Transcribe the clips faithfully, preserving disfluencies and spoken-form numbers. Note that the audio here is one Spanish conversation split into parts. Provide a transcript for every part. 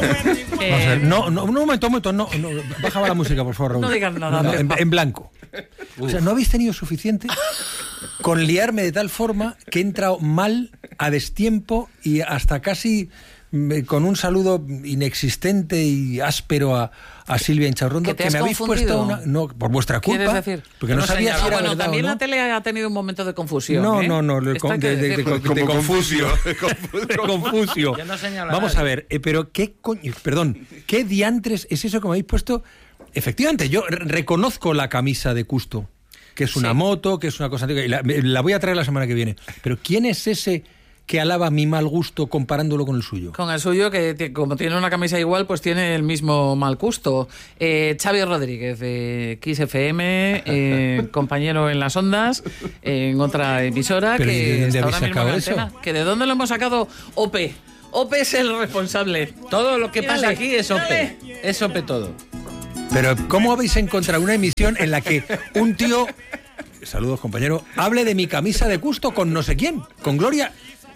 Vamos a ver, no, no, un momento, un momento, no, no, bájame la música, por favor, Raúl. No digas nada. No, no, en, en blanco. O sea, ¿no habéis tenido suficiente con liarme de tal forma que he entrado mal, a destiempo y hasta casi me, con un saludo inexistente y áspero a, a Silvia Inchaurrondo, que, que me habéis puesto una... No, por vuestra culpa. ¿Quieres decir? Porque no, no sabía si era bueno, verdad también o no. La tele ha tenido un momento de confusión. No, ¿eh? no, no, de, de, de, de, de, de confusio. De confusio. Ya no señala Vamos nada. a ver, eh, pero qué coño, perdón, ¿qué diantres es eso que me habéis puesto? Efectivamente, yo reconozco la camisa de Custo, que es una sí. moto, que es una cosa... La, la voy a traer la semana que viene. Pero ¿quién es ese que alaba mi mal gusto comparándolo con el suyo? Con el suyo, que como tiene una camisa igual, pues tiene el mismo mal gusto. Eh, Xavi Rodríguez, de X F M, eh, compañero en las ondas, eh, en otra emisora. ¿Pero que de dónde está habéis ahora mismo sacado en eso? antena. ¿Que ¿De dónde lo hemos sacado? O P. O P es el responsable. Todo lo que Mírale, pasa aquí es O P. mírale. Es O P todo. Pero ¿cómo habéis encontrado una emisión en la que un tío, saludos compañero, hable de mi camisa de Custo con no sé quién? Con Gloria...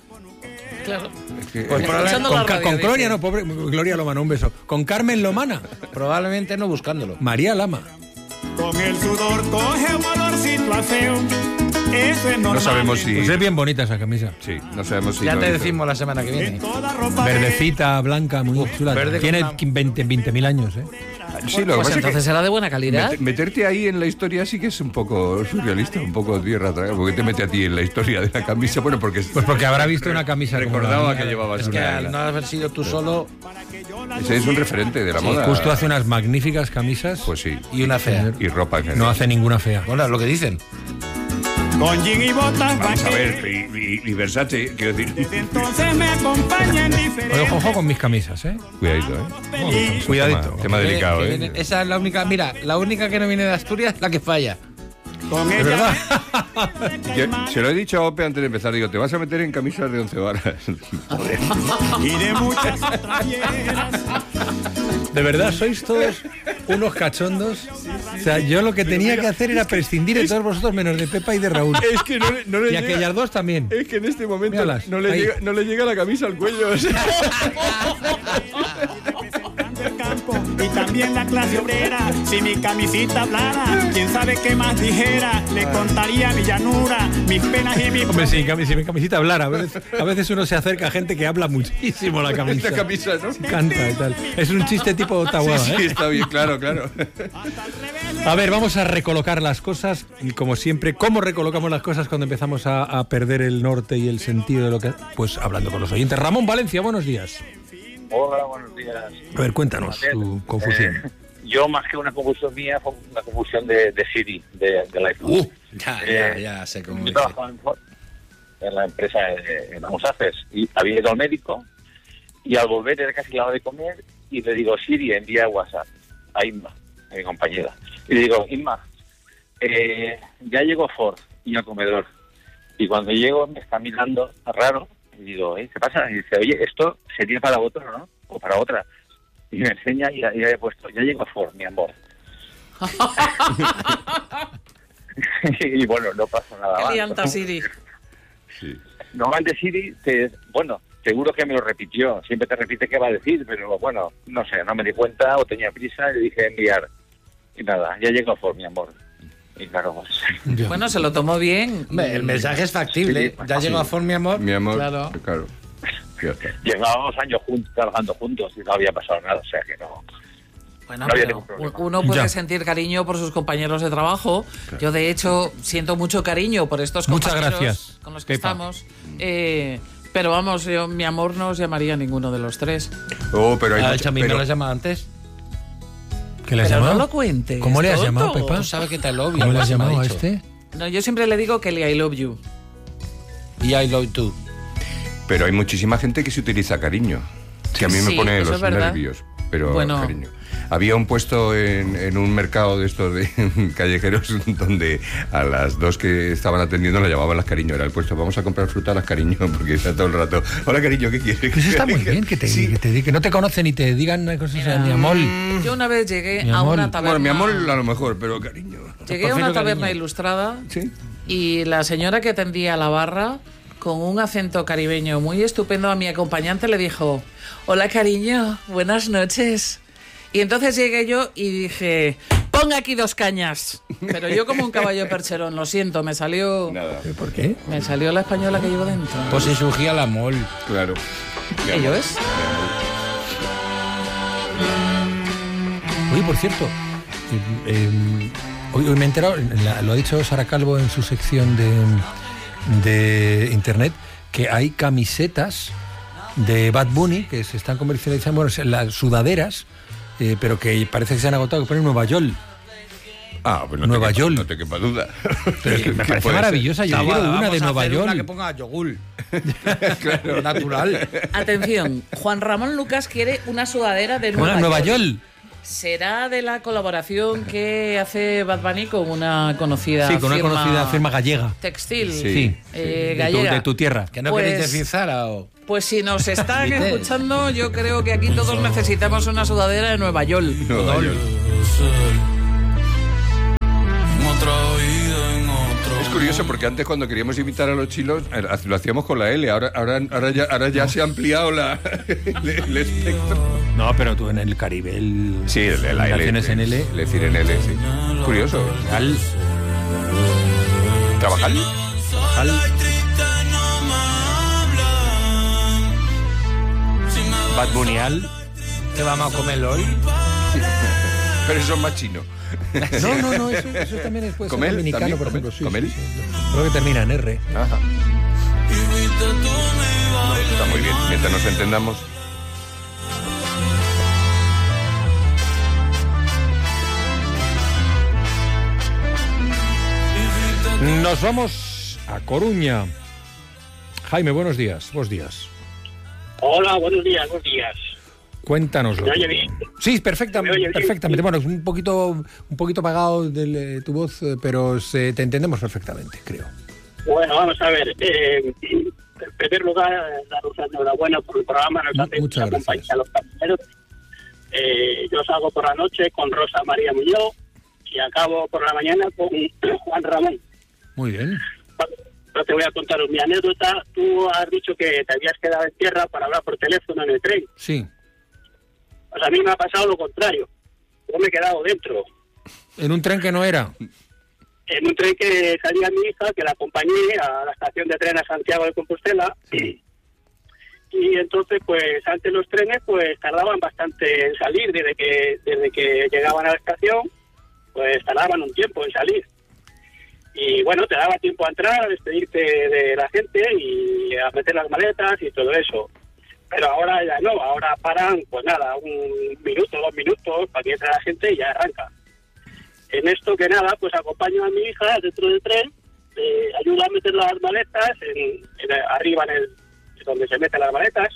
Claro. Es que, Pues eh, probablemente- con, la Ca- radio, con Gloria dice. no, pobre Gloria Lomana, un beso. Con Carmen Lomana, Probablemente no buscándolo. María Lama. Con el sudor coge un olorcito a feo. Eso es normal. No sabemos si... Pues es bien bonita esa camisa. Sí, no sabemos si... Ya no te hizo- decimos la semana que En viene. toda ropa de- Verdecita, blanca, muy chula. verde Tiene con una- veinte mil años, ¿eh? Sí, lo que Pues pasa es entonces que será de buena calidad. mete- meterte ahí en la historia sí que es un poco surrealista, un poco tierra atrás. ¿Por qué te mete a ti en la historia de la camisa? Bueno, porque... Pues porque habrá visto una camisa como la Recordaba mía. que llevabas Es que una... al no haber sido tú solo Ese es un referente de la moda. Justo hace unas magníficas camisas. Pues sí. y una fea. Y ropa en general. No hace ninguna fea. Bueno, lo que dicen. Con jean y botas Vamos a vaqueras. ver, y, y- y Versace, quiero decir... Desde entonces me acompaña en Oye, diferentes ojo con mis camisas, ¿eh? Cuidadito, ¿eh? películas. Cuidadito. Tema, tema delicado, Que ¿eh? viene- esa es la única, mira, la única que no viene de Asturias, la que falla. Con ella verdad? Yo se lo he dicho a Ope antes de empezar, digo, te vas a meter en camisas de once varas. Joder. y de muchas otras fieras. De verdad, sois todos unos cachondos. O sea, yo lo que tenía que hacer era prescindir de todos vosotros menos de Pepa y de Raúl. Es que no le, no le Y llega... aquellas dos también. Es que en este momento Míralas, no le, ahí. llega, no le llega la camisa al cuello. o sea. Representando el campo y también la clase obrera. Si mi camisita hablara, quién sabe qué más dijera. Le contaría mi llanura, mis penas y mis Hombre, si, cami- si mi camisita hablara, a veces, a veces uno se acerca a gente que habla muchísimo la camisa. Esta camisa, ¿no? Canta y tal. Es un chiste tipo Tahuada, Sí, sí, ¿eh? está bien, claro, claro. A ver, vamos a recolocar las cosas y como siempre, ¿cómo recolocamos las cosas cuando empezamos a, a perder el norte y el sentido de lo que... Pues hablando con los oyentes. Ramón Valencia, buenos días. Hola, buenos días. A ver, cuéntanos tu confusión. Eh, yo, más que una confusión mía, fue una confusión de, de Siri, de, del iPhone. Uh, ya, ya, Eh, ya sé cómo Yo dice. trabajaba en, Ford, en la empresa de en Musafes y había ido al médico y al volver era casi la hora de comer y le digo, Siri, envía WhatsApp a Inma, a mi compañera. Y le digo, Inma, eh, ya llegó Ford y al comedor. Y cuando llego me está mirando raro y digo, ¿eh, qué pasa? Y dice, oye, esto sería para otro, ¿no? O para otra. Y me enseña y ya he puesto, ya llegó Ford, mi amor. Y bueno, no pasa nada Qué más. lianta, Siri. Sí. Normalmente Siri, te, bueno, seguro que me lo repitió. Siempre te repite qué va a decir, pero bueno, no sé, no me di cuenta o tenía prisa y le dije enviar. Y nada, ya llegó Ford, mi amor. Y claro, pues... Bueno, se lo tomó bien. Hombre, el mensaje es factible. Sí, Ya sí. llegó a Ford, mi amor. Mi amor, Claro. claro. Fíjate. Llevábamos años juntos, trabajando juntos y no había pasado nada, o sea que no... Bueno, No había pero ningún problema. uno puede Ya. sentir cariño por sus compañeros de trabajo. Yo, de hecho, siento mucho cariño por estos Muchas compañeros gracias, con los que Pepa. estamos. Eh, pero vamos, yo, mi amor no os llamaría a ninguno de los tres. Oh, pero hay Ah, mucho- a mí pero- me lo has llamado antes. ¿Qué le has Pero llamado? no lo cuentes. ¿Cómo le has tonto. llamado, Pepa? Tú sabes que te lo obvio. ¿Cómo le has me ha llamado a dicho. este? No, yo siempre le digo que le I love you. Y I love you. Pero hay muchísima gente que se utiliza cariño. Que a mí me Sí, pone eso los es verdad. nervios. Pero Bueno. cariño. Había un puesto en, en un mercado de estos de callejeros donde a las dos que estaban atendiendo la llamaban las cariño. Era el puesto, vamos a comprar fruta a las cariño, porque está todo el rato. Hola cariño, ¿qué quieres? Pues está muy bien que te, Sí. que te que no te conocen y te digan cosas a mi amor. Yo una vez llegué Mi a amor. una taberna. Bueno, mi amor a lo mejor, pero cariño. Llegué a una Prefiero taberna cariño. ilustrada Sí. y la señora que atendía la barra con un acento caribeño muy estupendo, a mi acompañante le dijo: hola, cariño, buenas noches. Y entonces llegué yo y dije: ponga aquí dos cañas. Pero yo como un caballo percherón, lo siento, me salió... Nada. ¿Por qué? Me salió la española que llevo dentro. Pues se surgía la mol. Claro. ¿Ello es? Oye, por cierto, eh, eh, hoy, hoy me he enterado, la- lo ha dicho Sara Calvo en su sección de, de internet, que hay camisetas de Bad Bunny que se están comercializando, bueno, las sudaderas, eh, pero que parece que se han agotado, que ponen Nueva York. Ah, pues no Nueva te quepa, York. no te quepa duda. Pero es que me ¿Qué parece puede ser? maravillosa. Yo quiero una Vamos de a Nueva hacer York. una que ponga yogur. Claro. Natural. Atención, Juan Ramón Lucas quiere una sudadera de Una Nueva, Nueva York. York. ¿Será de la colaboración que hace Bad Bunny con una conocida Sí, con una firma conocida firma gallega. textil Sí. Sí, eh, de, tu, gallega? de tu tierra. Que no Pues- queréis decir Zara o... Pues si nos están ¿Viste? escuchando, yo creo que aquí todos necesitamos una sudadera de Nueva York. Nueva York. Es curioso porque antes cuando queríamos imitar a los chilos eh, lo hacíamos con la L, ahora, ahora, ahora, ya, ahora ya se ha ampliado la, el, el espectro. No, pero tú en el Caribe, el, Sí, el de la L. combinaciones en L. Es decir, en L, sí. Curioso. Al, ¿Trabajar? al, Bad Bunny al... ¿Qué vamos a comer hoy? Pero eso es más chino. no, no, no, eso, eso también es, puede ser ¿Comel? dominicano, ¿También? por ¿Comel? ejemplo. Sí, ¿Comel? sí, sí. Creo que termina en R. Ajá. No, está muy bien, mientras nos entendamos. Nos vamos a Coruña. Jaime, buenos días. Buenos días. Hola, buenos días, buenos días. Cuéntanoslo. ¿Me oye bien? Sí, perfectamente, ¿Me oye bien? perfectamente. Bueno, es un poquito, un poquito apagado de eh, tu voz, eh, pero se- te entendemos perfectamente, creo. Bueno, vamos a ver. Eh, en primer lugar, daros la enhorabuena por el programa. Nos Mu- hace muchas mucha gracias. compañía a los compañeros. Eh, yo salgo por la noche con Rosa María Muñoz y acabo por la mañana con Juan Ramón. Muy bien. No te voy a contar mi anécdota. Tú has dicho que te habías quedado en tierra para hablar por teléfono en el tren. Sí. Pues a mí me ha pasado lo contrario. Yo me he quedado dentro. En un tren que no era. En un tren que salía mi hija, que la acompañé a la estación de tren a Santiago de Compostela. Y, y entonces, pues, antes los trenes, pues, tardaban bastante en salir. Desde que desde que llegaban a la estación, pues, tardaban un tiempo en salir. Y, bueno, te daba tiempo a entrar, a despedirte de la gente y a meter las maletas y todo eso. Pero ahora ya no, ahora paran, pues nada, un minuto, dos minutos para que entre la gente y ya arranca. En esto que nada, pues acompaño a mi hija dentro del tren, eh, ayudo a meter las maletas en, en- arriba en el donde se meten las maletas,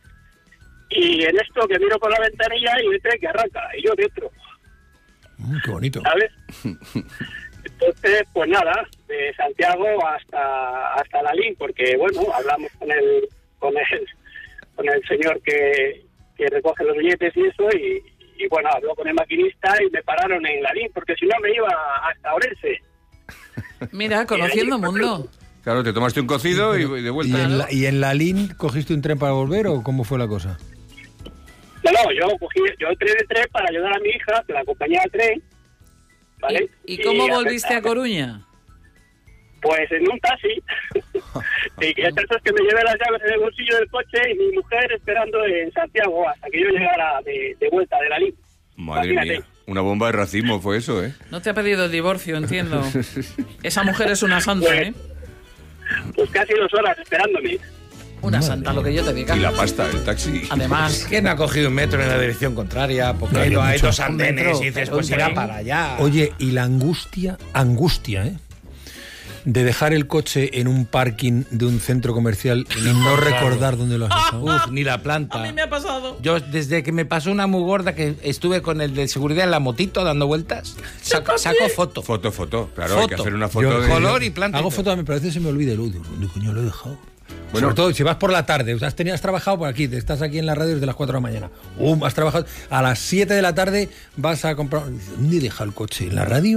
y en esto que miro por la ventanilla y el tren que arranca, y yo dentro, Mm, qué bonito. ¿sabes? Entonces, pues nada, de Santiago hasta hasta Lalín, porque bueno, hablamos con el con el con el señor que, que recoge los billetes y eso, y, y bueno, habló con el maquinista y me pararon en Lalín, porque si no me iba hasta Orense. Mira, conociendo mundo. Claro, te tomaste un cocido y, y de ¿Y vuelta. en, la, ¿Y en la Lin cogiste un tren para volver o cómo fue la cosa? No, no, yo cogí, yo entré de tren para ayudar a mi hija, que la acompañé al tren, ¿vale? ¿Y, y cómo a- volviste a Coruña? Pues en un taxi. Y que el caso es que me llevé las llaves en el bolsillo del coche y mi mujer esperando en Santiago hasta que yo llegara de, de vuelta de la línea. Madre mía, una bomba de racismo fue eso, ¿eh? No te ha pedido el divorcio, entiendo. Esa mujer es una santa, ¿eh? Pues casi dos horas esperándome. Una santa, lo que yo te diga. Y la pasta, el taxi. Además, ¿Quién ha cogido un metro en la dirección contraria? Porque Claro, no hay mucho. dos andenes Un metro, y dices, pero pues un irá tren. para allá. Oye, y la angustia, angustia, ¿eh? De dejar el coche en un parking de un centro comercial y no recordar dónde lo has dejado. Uf, ni la a planta. mí me ha pasado. Yo, desde que me pasó una muy gorda que estuve con el de seguridad en la motito dando vueltas, saco, saco foto. Foto, foto. Claro, hay que Foto. hacer una foto Yo- de... Color y planta. y Hago todo. fotos, me parece que se me olvida el audio. ¿Dónde coño lo he dejado? Bueno. Sobre todo si vas por la tarde, o sea, has, tenido, has trabajado por aquí, te estás aquí en la radio desde las cuatro de la mañana. Um, has trabajado a las siete de la tarde, vas a comprar. ¿Dónde he dejado el coche? ¿En la radio?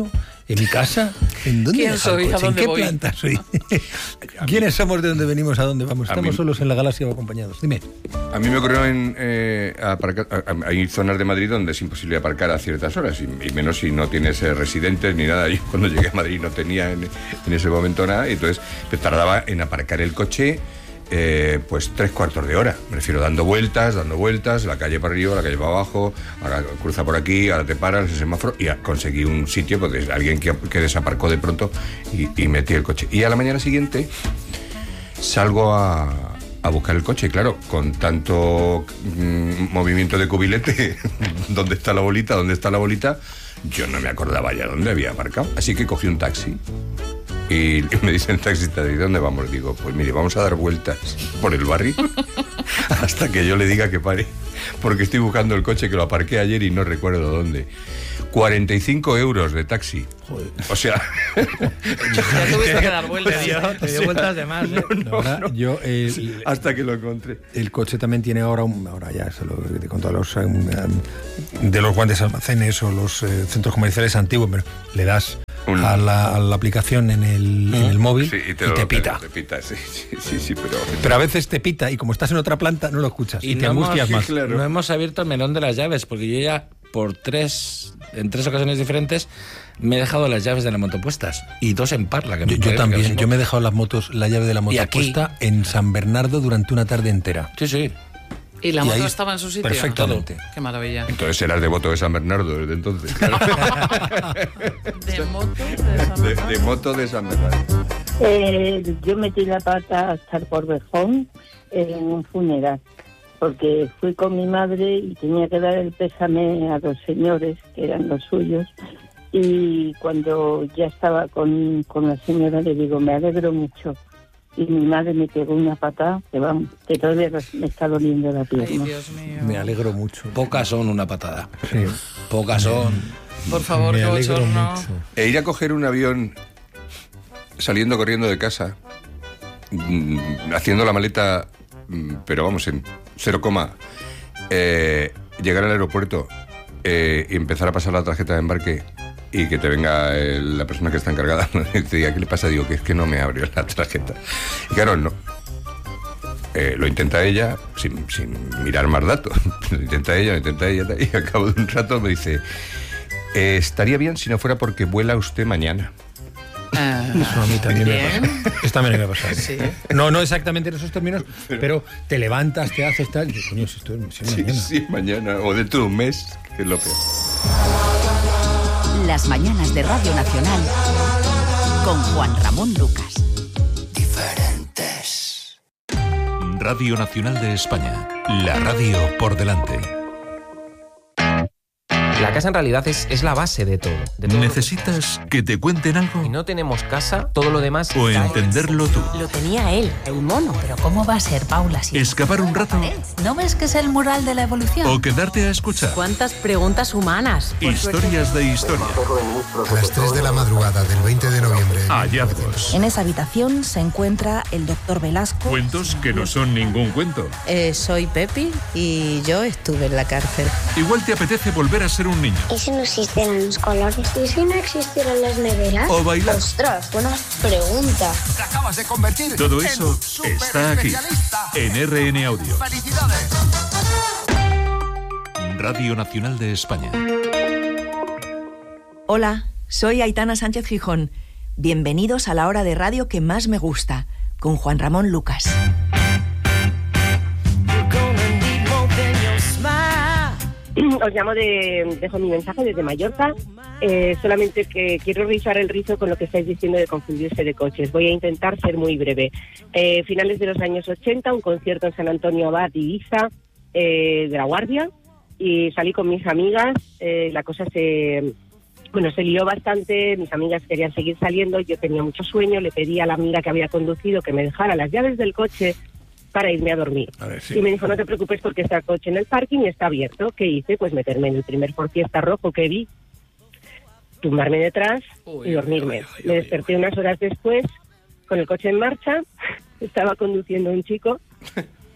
¿En mi casa? ¿En dónde ¿Quién deja el soy? ¿A coche? dónde ¿En qué voy? planta soy? ¿Quiénes somos? ¿De dónde venimos? ¿A dónde vamos? A ¿Estamos mí- solos en la galaxia o acompañados? Dime. A mí me ocurrió en eh, aparcar- a- a- hay zonas de Madrid donde es imposible aparcar a ciertas horas, y, y menos si no tienes eh, residentes ni nada. Yo cuando llegué a Madrid no tenía en, en ese momento nada, y entonces pues, tardaba en aparcar el coche eh, pues tres cuartos de hora. Me refiero dando vueltas, dando vueltas, la calle para arriba, la calle para abajo, ahora cruza por aquí, ahora te paras, el semáforo, y a- conseguí un sitio, pues alguien que, que desaparcó de pronto y, y metí el coche. Y a la mañana siguiente salgo a, a buscar el coche, claro, con tanto mm, movimiento de cubilete, ¿dónde está la bolita? ¿Dónde está la bolita? Yo no me acordaba ya dónde había aparcado. Así que cogí un taxi y me dice el taxista, ¿de dónde vamos? Digo, pues mire, vamos a dar vueltas por el barrio hasta que yo le diga que pare, porque estoy buscando el coche que lo aparqué ayer y no recuerdo dónde. cuarenta y cinco euros de taxi. Joder. O sea... Ya tuviste que dar vueltas. Te dio, te dio vueltas de más, ¿eh? La verdad, yo, el, hasta que lo encontré. el coche también tiene ahora, un, ahora ya se lo que te conto, los um, um, de los grandes almacenes o los eh, centros comerciales antiguos, pero le das Un- a, la, a la aplicación en el, en el móvil Sí, y te, lo- pita. Te pita, sí, sí, sí, sí, pero... Pero a veces te pita y como estás en otra planta no lo escuchas y, Y te no hemos, angustias más. claro. no hemos abierto el melón de las llaves, porque yo ya por tres, en tres ocasiones diferentes, me he dejado las llaves de la moto puestas. Y dos en Parla. Que me Yo, yo parece que también, son- yo me he dejado las motos, la llave de la moto Y aquí- puesta en San Bernardo durante una tarde entera. Sí, sí. ¿Y la Y moto ahí- estaba en su sitio? Perfectamente. Qué maravilla. Entonces eras devoto de San Bernardo desde entonces. Claro. ¿De moto? ¿De San de, Bernardo? de moto de San Bernardo. Eh, yo metí la pata hasta el Corvejón en un funeral, porque fui con mi madre y tenía que dar el pésame a dos señores, que eran los suyos, y cuando ya estaba con, con la señora le digo, me alegro mucho. Y mi madre me pegó una patada, que vamos, que todavía me está doliendo la Ay, pierna. Dios mío. Me alegro mucho. Pocas son una patada. Sí. Pocas son. Por favor, Me qué alegro bochorno. mucho. E ir a coger un avión saliendo corriendo de casa, mm, haciendo la maleta, mm, pero vamos, en cero coma, eh, llegar al aeropuerto eh, y empezar a pasar la tarjeta de embarque y que te venga eh, la persona que está encargada y te diga, ¿qué le pasa? Digo, que es que no me abrió la tarjeta. Y claro, no. Eh, lo intenta ella sin, sin mirar más datos. Lo intenta ella, lo intenta ella, y al cabo de un rato me dice, eh, estaría bien si no fuera porque vuela usted mañana. Ah, Eso a mí también me bien. pasa. Eso también me pasa. Sí. No, no exactamente en esos términos, pero te levantas, te haces tal. Y dices, coño, si esto es si es Sí, mañana. sí, mañana o dentro de un mes, que es lo peor. Las mañanas de Radio Nacional con Juan Ramón Lucas. Diferentes. Radio Nacional de España. La radio por delante. La casa en realidad es, es la base de todo. De todo ¿Necesitas que te cuenten algo? Si no tenemos casa, todo lo demás... ¿O cae. entenderlo tú? Lo tenía él, el mono. Pero ¿cómo va a ser, Paula? Si ¿Escapar un rato? ¿No ves que es el mural de la evolución? ¿O quedarte a escuchar? ¿Cuántas preguntas humanas? Historias de historia. A las tres de la madrugada del veinte de noviembre. Hallazgos. En esa habitación se encuentra el doctor Velasco. Cuentos que no son ningún cuento. Eh, soy Pepi y yo estuve en la cárcel. Igual te apetece volver a ser un niño. ¿Y si no existieran los colores? ¿Y si no existieran las neveras? O bailar. Ostras, buena pregunta. Te acabas de convertir Todo en eso un súper está aquí, especialista. en R N Audio. ¡Felicidades! Radio Nacional de España. Hola, soy Aitana Sánchez Gijón. Bienvenidos a la hora de radio que más me gusta, con Juan Ramón Lucas. Os llamo de, dejo mi mensaje desde Mallorca, eh, solamente que quiero rizar el rizo con lo que estáis diciendo de confundirse de coches. Voy a intentar ser muy breve. Eh, finales de los años ochenta, un concierto en San Antonio Abad, Ibiza, eh, de La Guardia, y salí con mis amigas, eh, la cosa se... Bueno, se lió bastante, mis amigas querían seguir saliendo, yo tenía mucho sueño, le pedí a la amiga que había conducido que me dejara las llaves del coche para irme a dormir. A ver, sí. Y me dijo, no te preocupes porque está el coche en el parking y está abierto. ¿Qué hice? Pues meterme en el primer Ford Fiesta rojo que vi, tumbarme detrás Uy, y dormirme. uy, uy, me uy, desperté unas horas después, con el coche en marcha, estaba conduciendo un chico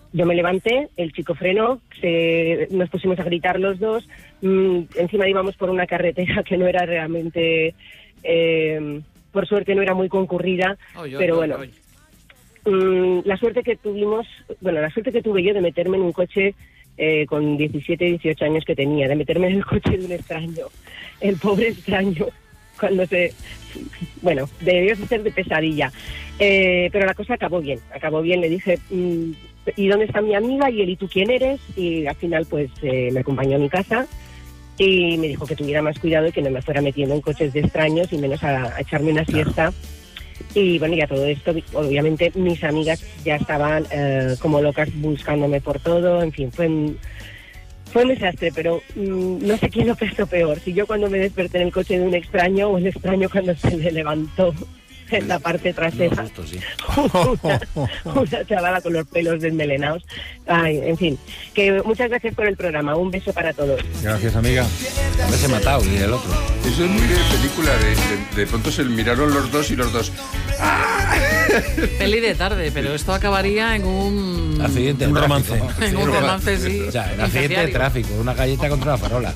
yo me levanté, el chico frenó, se, nos pusimos a gritar los dos, mmm, encima íbamos por una carretera que no era realmente, eh, por suerte no era muy concurrida, oy, pero oy, bueno, oy. Mmm, la suerte que tuvimos, bueno, la suerte que tuve yo de meterme en un coche eh, con diecisiete, dieciocho años que tenía, de meterme en el coche de un extraño, el pobre extraño, cuando se... Bueno, debió ser de pesadilla. Eh, pero la cosa acabó bien, acabó bien. Le dije, mmm, ¿y dónde está mi amiga? Y él, ¿y tú quién eres? Y al final, pues, eh, me acompañó a mi casa y me dijo que tuviera más cuidado y que no me fuera metiendo en coches de extraños y menos a, a echarme una siesta. Y bueno, ya todo esto, obviamente, mis amigas ya estaban eh, como locas buscándome por todo. En fin, fue... Un, Fue un desastre, pero mmm, no sé quién lo pensó peor, si yo cuando me desperté en el coche de un extraño o el extraño cuando se le levantó en la parte trasera. No, justo, sí. una, una chavala con los pelos desmelenados. Ay, en fin, que muchas gracias por el programa, un beso para todos. Gracias, amiga. A se ha matado y el otro. Eso es muy de película, de, de, de pronto se miraron los dos y los dos... ¡Ah! Peli de tarde, pero esto acabaría en un... Accidente un romance. En un romance, sí. O sea, en accidente de tráfico, una galleta contra la farola.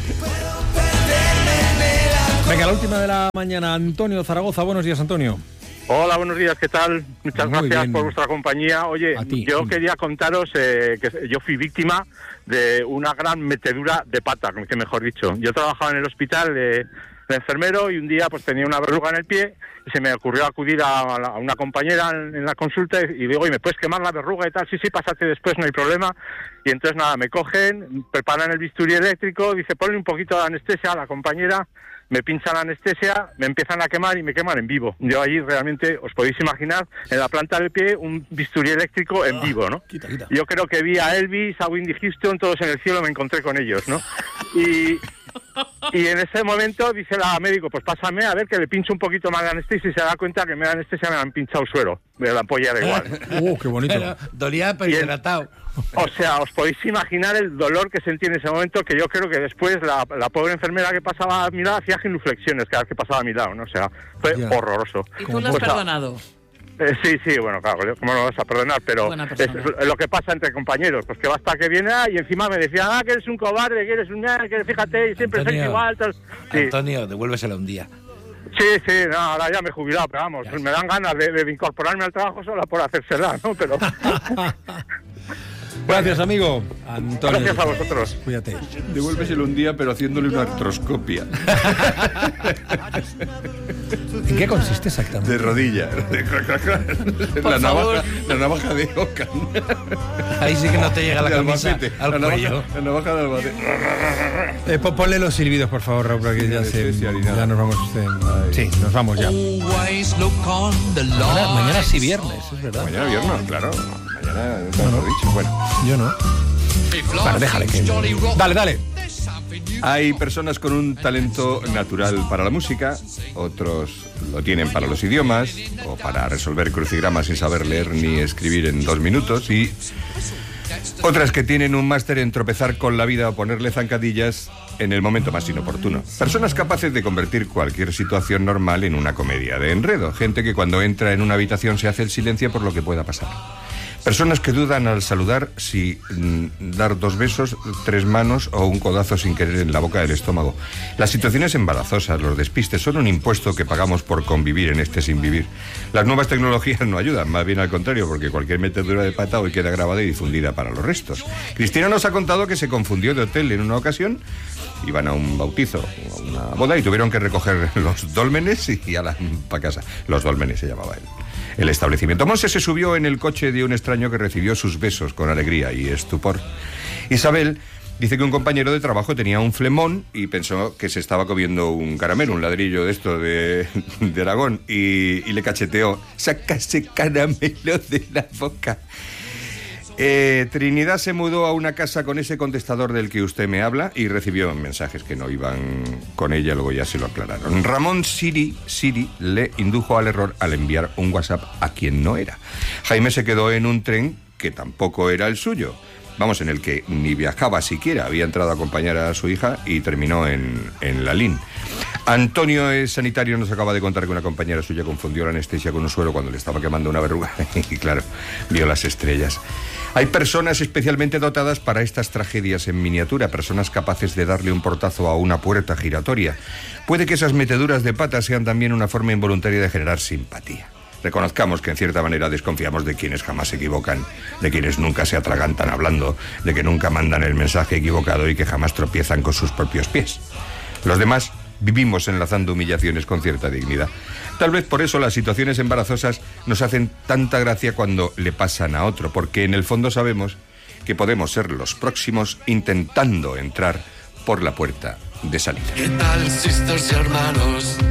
Venga, la última de la mañana, Antonio Zaragoza. Buenos días, Antonio. Hola, buenos días, ¿qué tal? Muchas Muy gracias bien. por vuestra compañía. Oye, ti, yo sí. quería contaros eh, que yo fui víctima de una gran metedura de pata, que mejor dicho. Yo trabajaba en el hospital de, de enfermero y un día pues tenía una verruga en el pie y se me ocurrió acudir a, a una compañera en, en la consulta y, y digo, oye, ¿me puedes quemar la verruga y tal? Sí, sí, pásate después, no hay problema. Y entonces nada, me cogen, preparan el bisturí eléctrico, dice, ponle un poquito de anestesia a la compañera, me pinchan la anestesia, me empiezan a quemar y me queman en vivo. Yo allí realmente, os podéis imaginar, en la planta del pie, un bisturí eléctrico en vivo, ¿no? Quita, quita. Yo creo que vi a Elvis, a Whitney Houston, todos en el cielo, me encontré con ellos, ¿no? Y... Y en ese momento dice la médico, pues pásame a ver que le pincho un poquito más de anestesia y se da cuenta que me da anestesia me han pinchado suero. Me la ampolla da igual. ¡Uh, qué bonito! Pero, dolía pero hidratado. O sea, os podéis imaginar el dolor que sentí en ese momento, que yo creo que después la, la pobre enfermera que pasaba a mi lado hacía genuflexiones cada vez que pasaba a mi lado, ¿no? O sea, fue yeah. horroroso. ¿Y tú lo has pues, perdonado? Eh, sí, sí, bueno, claro, ¿cómo no lo vas a perdonar? Pero es lo que pasa entre compañeros, pues que basta que viene ah, y encima me decía, ah, que eres un cobarde, que eres un... que fíjate, y siempre sois igual, tal. Sí. Antonio, devuélvesela un día. Sí, sí, no, ahora ya me he jubilado, pero vamos, ya me dan ganas de, de incorporarme al trabajo solo por hacérsela, ¿no? Pero... Gracias, amigo. Antonio. Gracias a vosotros. Cuídate. Devuélveselo un día, pero haciéndole una artroscopia. ¿En qué consiste exactamente? De rodilla. la, navaja, la navaja de Ocan. Ahí sí que no te llega la camisa al la cuello. Navaja, la navaja de albacete. Eh, ponle los silbidos, por favor, Raúl, porque ya, se, ya nos vamos. Eh, sí, nos vamos ya. Mañana, mañana sí viernes, es verdad. Mañana viernes, claro. Mañana no, no, dicho. Bueno, yo no. Vale, déjale que... Dale, dale. Hay personas con un talento natural para la música, otros lo tienen para los idiomas o para resolver crucigramas sin saber leer ni escribir en dos minutos y otras que tienen un máster en tropezar con la vida o ponerle zancadillas en el momento más inoportuno. Personas capaces de convertir cualquier situación normal en una comedia de enredo. Gente que cuando entra en una habitación se hace el silencio por lo que pueda pasar. Personas que dudan al saludar si mm, dar dos besos, tres manos o un codazo sin querer en la boca del estómago. Las situaciones embarazosas, los despistes, son un impuesto que pagamos por convivir en este sin vivir. Las nuevas tecnologías no ayudan, más bien al contrario, porque cualquier metedura de pata hoy queda grabada y difundida para los restos. Cristina nos ha contado que se confundió de hotel en una ocasión. Iban a un bautizo, a una boda, y tuvieron que recoger los dólmenes y a la para casa. Los dólmenes se llamaba él. El establecimiento. Monse se subió en el coche de un extraño que recibió sus besos con alegría y estupor. Isabel dice que un compañero de trabajo tenía un flemón y pensó que se estaba comiendo un caramelo, un ladrillo de esto de, de Aragón, y, y le cacheteó: saca ese caramelo de la boca. Eh, Trinidad se mudó a una casa con ese contestador del que usted me habla y recibió mensajes que no iban con ella, luego ya se lo aclararon. Ramón Siri, Siri le indujo al error al enviar un WhatsApp a quien no era. Jaime se quedó en un tren que tampoco era el suyo, vamos, en el que ni viajaba siquiera, había entrado a acompañar a su hija y terminó en, en Lalín. Antonio es sanitario, nos acaba de contar que una compañera suya confundió la anestesia con un suero cuando le estaba quemando una verruga y claro, vio las estrellas. Hay personas especialmente dotadas para estas tragedias en miniatura, personas capaces de darle un portazo a una puerta giratoria. Puede que esas meteduras de pata sean también una forma involuntaria de generar simpatía. Reconozcamos que en cierta manera desconfiamos de quienes jamás se equivocan, de quienes nunca se atragantan hablando, de que nunca mandan el mensaje equivocado y que jamás tropiezan con sus propios pies. Los demás vivimos enlazando humillaciones con cierta dignidad. Tal vez por eso las situaciones embarazosas nos hacen tanta gracia cuando le pasan a otro, porque en el fondo sabemos que podemos ser los próximos intentando entrar por la puerta de salida. ¿Qué tal, sisters y hermanos?